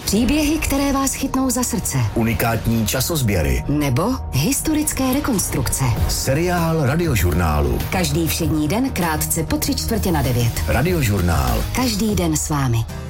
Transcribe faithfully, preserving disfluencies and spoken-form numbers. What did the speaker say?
Příběhy, které vás chytnou za srdce. Unikátní časozběry. Nebo historické rekonstrukce. Seriál Radiožurnálu. Každý všední den krátce po tři čtvrtě na devět. Radiožurnál. Každý den s vámi.